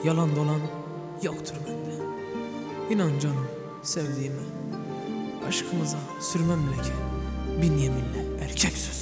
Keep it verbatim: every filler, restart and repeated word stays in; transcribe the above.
yalan dolan yoktur bende. İnan canım sevdiğime, aşkımıza sürmem leke, bin yeminle erkek sözü.